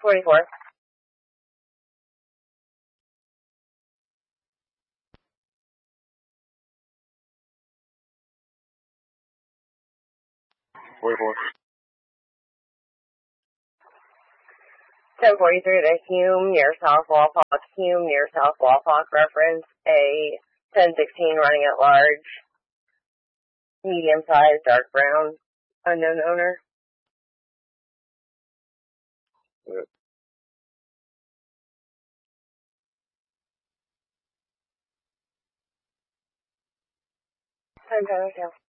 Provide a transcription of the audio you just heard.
44. 44. 1043 to Hume, near South Walpock. Hume, near South Walpock, reference a 1016 running at large. Medium size, dark brown. Unknown owner. Yep. 10 Hotel.